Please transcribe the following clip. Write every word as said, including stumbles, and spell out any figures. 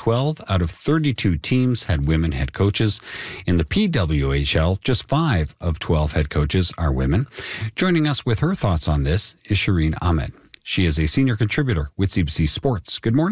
twelve out of thirty-two teams had women head coaches. In the P W H L, just five of twelve head coaches are women. Joining us with her thoughts on this is Shireen Ahmed. She is a senior contributor with C B C Sports. Good morning.